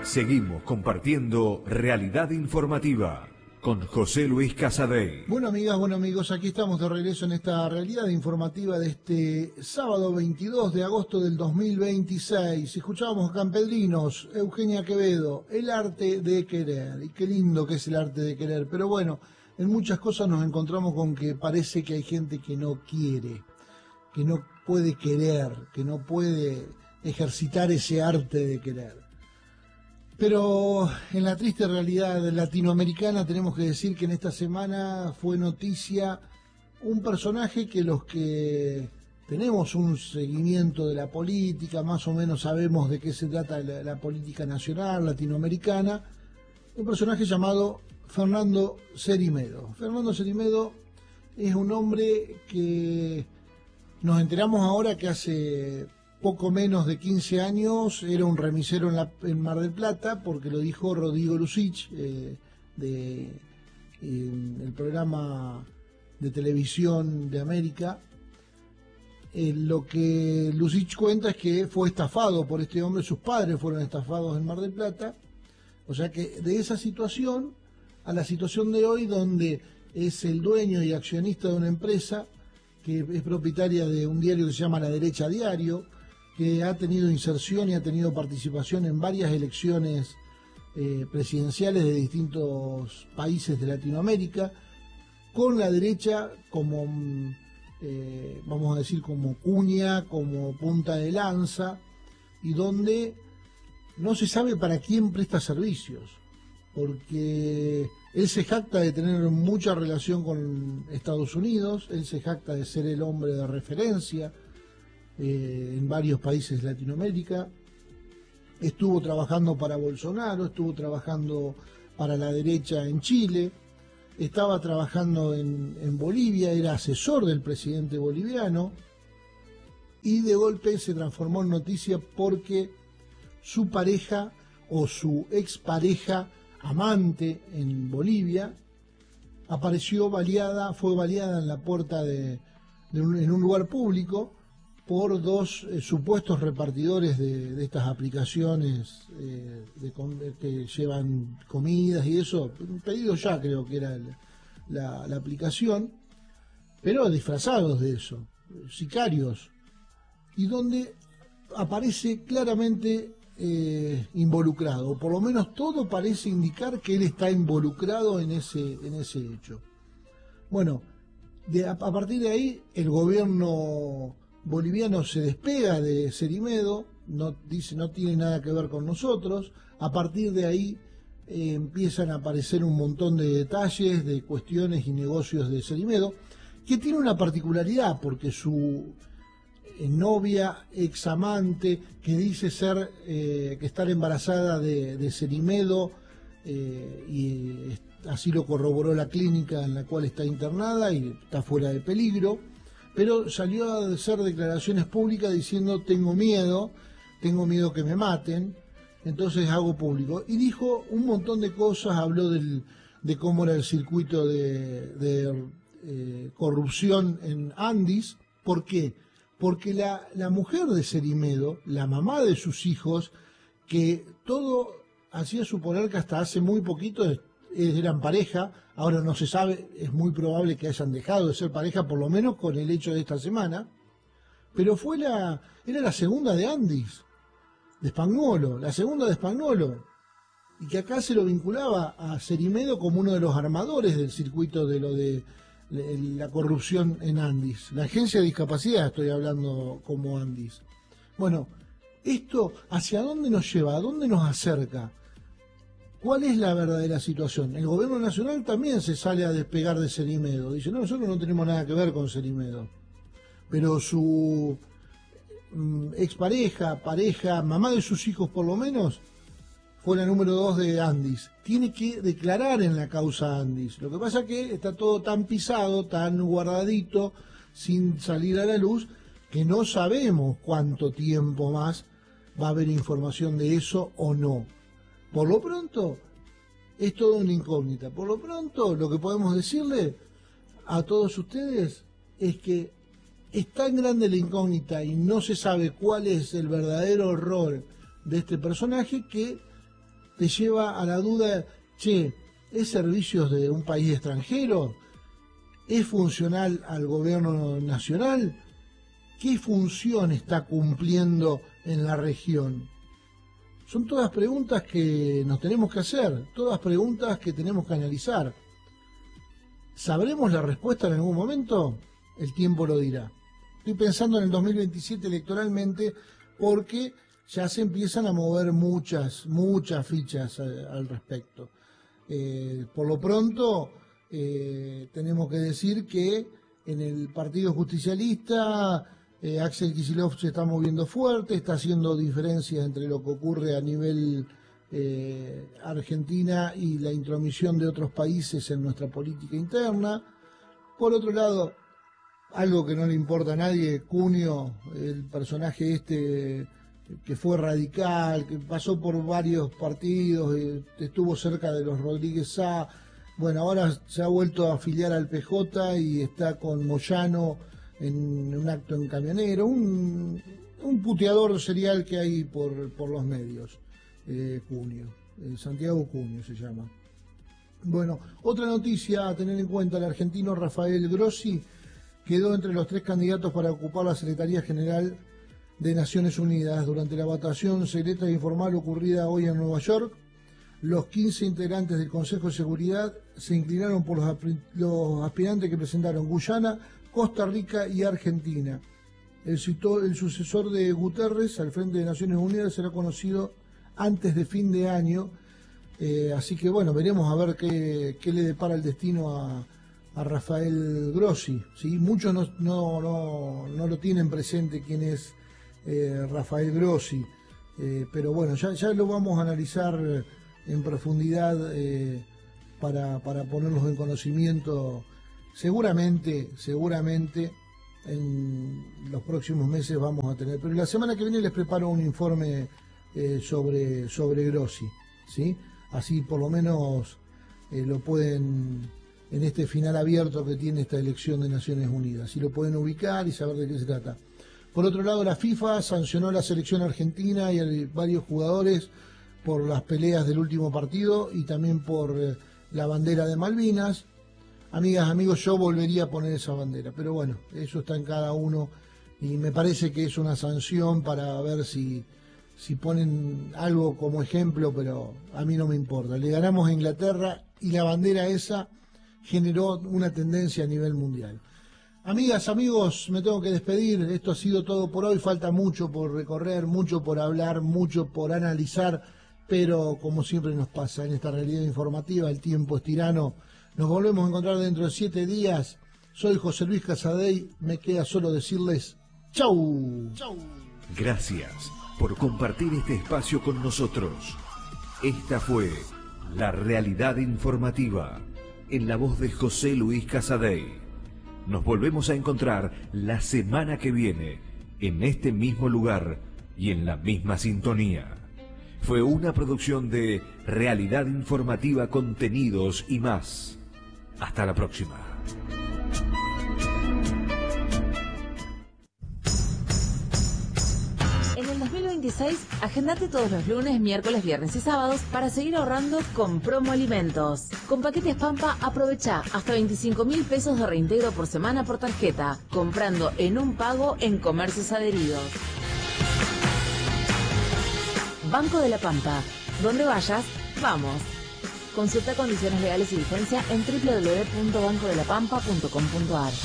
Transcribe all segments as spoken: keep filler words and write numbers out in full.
Seguimos compartiendo Realidad Informativa con José Luis Casadei. Bueno, amigas, bueno amigos, aquí estamos de regreso en esta Realidad Informativa de este sábado veintidós de agosto del dos mil veintiséis. Escuchábamos a Campedrinos, Eugenia Quevedo, el arte de querer. Y qué lindo que es el arte de querer. Pero bueno, en muchas cosas nos encontramos con que parece que hay gente que no quiere, que no puede querer, que no puede ejercitar ese arte de querer. Pero en la triste realidad latinoamericana tenemos que decir que en esta semana fue noticia un personaje que los que tenemos un seguimiento de la política, más o menos sabemos de qué se trata la, la política nacional latinoamericana, un personaje llamado Fernando Cerimedo. Fernando Cerimedo es un hombre que nos enteramos ahora que hace poco menos de quince años era un remisero en, la, en Mar del Plata, porque lo dijo Rodrigo Lucich, eh, de eh, el programa de televisión de América. Eh, lo que Lucich cuenta es que fue estafado por este hombre, sus padres fueron estafados en Mar del Plata, o sea que de esa situación a la situación de hoy, donde es el dueño y accionista de una empresa que es propietaria de un diario que se llama La Derecha Diario, que ha tenido inserción y ha tenido participación en varias elecciones eh, presidenciales de distintos países de Latinoamérica, con la derecha como, eh, vamos a decir, como cuña, como punta de lanza, y donde no se sabe para quién presta servicios, porque él se jacta de tener mucha relación con Estados Unidos, él se jacta de ser el hombre de referencia Eh, en varios países de Latinoamérica, estuvo trabajando para Bolsonaro, estuvo trabajando para la derecha en Chile, estaba trabajando en, en Bolivia, era asesor del presidente boliviano, y de golpe se transformó en noticia porque su pareja o su expareja amante en Bolivia apareció baleada, fue baleada en la puerta de, de un, en un lugar público por dos eh, supuestos repartidores de, de estas aplicaciones eh, de, que llevan comidas y eso, pedido ya creo que era el, la, la aplicación, pero disfrazados de eso, sicarios, y donde aparece claramente eh, involucrado, o por lo menos todo parece indicar que él está involucrado en ese, en ese hecho. Bueno, de, a, a partir de ahí el gobierno boliviano se despega de Cerimedo, no dice no tiene nada que ver con nosotros. A partir de ahí eh, empiezan a aparecer un montón de detalles, de cuestiones y negocios de Cerimedo, que tiene una particularidad, porque su eh, novia, examante, que dice ser eh, que estar embarazada de, de Cerimedo, eh, y eh, así lo corroboró la clínica en la cual está internada y está fuera de peligro, pero salió a hacer declaraciones públicas diciendo tengo miedo, tengo miedo que me maten, entonces hago público. Y dijo un montón de cosas, habló del, de cómo era el circuito de, de eh, corrupción en Andis. ¿Por qué? Porque la, la mujer de Cerimedo, la mamá de sus hijos, que todo hacía suponer que hasta hace muy poquito eran pareja, ahora no se sabe, es muy probable que hayan dejado de ser pareja, por lo menos con el hecho de esta semana, pero fue la, era la segunda de Andis, de Spagnuolo, la segunda de Spagnuolo, y que acá se lo vinculaba a Cerimedo como uno de los armadores del circuito de lo de la corrupción en Andis, la agencia de discapacidad estoy hablando como Andis. Bueno, esto, ¿hacia dónde nos lleva? ¿A dónde nos acerca? ¿Cuál es la verdadera situación? El gobierno nacional también se sale a despegar de Cerimedo. Dice, no, nosotros no tenemos nada que ver con Cerimedo. Pero su mm, expareja, pareja, mamá de sus hijos por lo menos, fue la número dos de Andis. Tiene que declarar en la causa Andis. Lo que pasa es que está todo tan pisado, tan guardadito, sin salir a la luz, que no sabemos cuánto tiempo más va a haber información de eso o no. Por lo pronto, es toda una incógnita. Por lo pronto, lo que podemos decirle a todos ustedes es que es tan grande la incógnita y no se sabe cuál es el verdadero rol de este personaje que te lleva a la duda, che, ¿es servicios de un país extranjero? ¿Es funcional al gobierno nacional? ¿Qué función está cumpliendo en la región? Son todas preguntas que nos tenemos que hacer, todas preguntas que tenemos que analizar. ¿Sabremos la respuesta en algún momento? El tiempo lo dirá. Estoy pensando en el dos mil veintisiete electoralmente porque ya se empiezan a mover muchas, muchas fichas a, al respecto. Eh, por lo pronto, eh, tenemos que decir que en el Partido Justicialista eh, Axel Kicillof se está moviendo fuerte, está haciendo diferencias entre lo que ocurre a nivel eh, Argentina y la intromisión de otros países en nuestra política interna. Por otro lado, algo que no le importa a nadie, Cunio, el personaje este que fue radical, que pasó por varios partidos, eh, estuvo cerca de los Rodríguez Sá, bueno, ahora se ha vuelto a afiliar al P J y está con Moyano en un acto en Camionero, un, un puteador serial que hay por, por los medios, eh, Cunio, eh, Santiago Cunio se llama. Bueno, otra noticia a tener en cuenta, el argentino Rafael Grossi quedó entre los tres candidatos para ocupar la Secretaría General de Naciones Unidas. Durante la votación secreta e informal ocurrida hoy en Nueva York, los quince integrantes del Consejo de Seguridad se inclinaron por los, los aspirantes que presentaron Guyana, Costa Rica y Argentina. El, el sucesor de Guterres al frente de Naciones Unidas será conocido antes de fin de año, eh, así que bueno, veremos a ver qué, qué le depara el destino a, a Rafael Grossi, ¿sí? Muchos no, no, no, no lo tienen presente quién es eh, Rafael Grossi, eh, pero bueno, ya, ya lo vamos a analizar en profundidad eh, para, para ponernos en conocimiento. Seguramente, seguramente en los próximos meses vamos a tener, pero la semana que viene les preparo un informe eh, sobre, sobre Grossi, ¿sí? Así por lo menos eh, lo pueden, en este final abierto que tiene esta elección de Naciones Unidas, y lo pueden ubicar y saber de qué se trata. Por otro lado, la FIFA sancionó a la selección argentina y a varios jugadores por las peleas del último partido y también por eh, la bandera de Malvinas. Amigas, amigos, yo volvería a poner esa bandera, pero bueno, eso está en cada uno y me parece que es una sanción para ver si, si ponen algo como ejemplo, pero a mí no me importa. Le ganamos a Inglaterra y la bandera esa generó una tendencia a nivel mundial. Amigas, amigos, me tengo que despedir. Esto ha sido todo por hoy. Falta mucho por recorrer, mucho por hablar, mucho por analizar, pero como siempre nos pasa en esta realidad informativa, el tiempo es tirano. Nos volvemos a encontrar dentro de siete días. Soy José Luis Casadei. Me queda solo decirles chau. Chau. Gracias por compartir este espacio con nosotros. Esta fue La Realidad Informativa, en la voz de José Luis Casadei. Nos volvemos a encontrar la semana que viene, en este mismo lugar y en la misma sintonía. Fue una producción de Realidad Informativa, Contenidos y más. Hasta la próxima. En el dos mil veintiséis, agendate todos los lunes, miércoles, viernes y sábados para seguir ahorrando con Promo Alimentos. Con paquetes Pampa, aprovecha hasta veinticinco mil pesos de reintegro por semana por tarjeta, comprando en un pago en comercios adheridos. Banco de la Pampa. Donde vayas, vamos. Consulta condiciones legales y vigencia en doble u doble u doble u punto banco de la pampa punto com punto a r.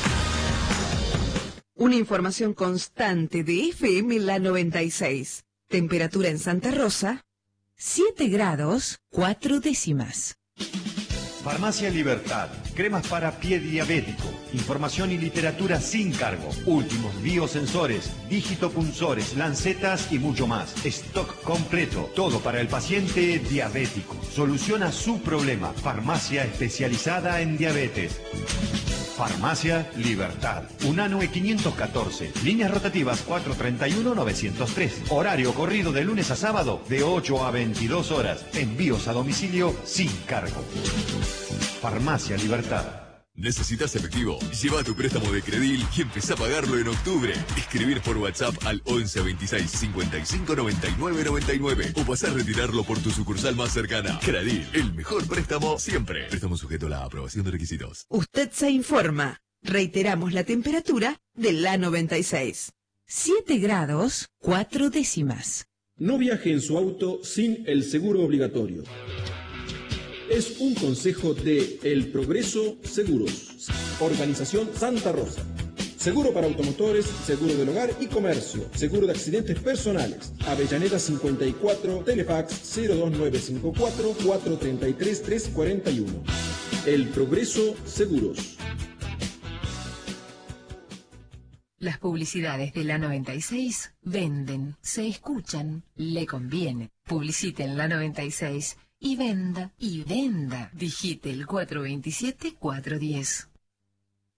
Una información constante de F M La noventa y seis. Temperatura en Santa Rosa, siete grados, cuatro décimas. Farmacia Libertad, cremas para pie diabético, información y literatura sin cargo, últimos biosensores, digitopunzores, lancetas y mucho más. Stock completo, todo para el paciente diabético. Soluciona su problema. Farmacia especializada en diabetes. Farmacia Libertad, Unanue quinientos catorce, líneas rotativas cuatrocientos treinta y uno novecientos tres, horario corrido de lunes a sábado de ocho a veintidós horas, envíos a domicilio sin cargo. Farmacia Libertad. ¿Necesitas efectivo? Lleva tu préstamo de Credil y empezá a pagarlo en octubre. Escribir por WhatsApp al once veintiséis cincuenta y cinco noventa y nueve noventa y nueve o pasar a retirarlo por tu sucursal más cercana. Credil, el mejor préstamo siempre. Préstamo sujeto a la aprobación de requisitos. Usted se informa. Reiteramos la temperatura de la noventa y seis. siete grados, cuatro décimas. No viaje en su auto sin el seguro obligatorio. Es un consejo de El Progreso Seguros, Organización Santa Rosa. Seguro para automotores, seguro del hogar y comercio, seguro de accidentes personales. Avellaneda cincuenta y cuatro, Telefax cero dos nueve cinco cuatro, cuatro tres tres, tres cuatro uno. El Progreso Seguros. Las publicidades de la noventa y seis venden, se escuchan, le conviene. Publicite en la noventa y seis y venda, y venda. Digite el cuatro dos siete, cuatro uno cero.